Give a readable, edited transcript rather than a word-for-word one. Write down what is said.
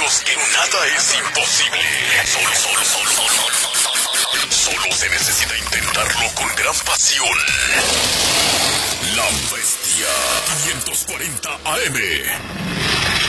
demostrarnos que nada es imposible. Solo se necesita intentarlo con gran pasión. La Bestia 540 AM.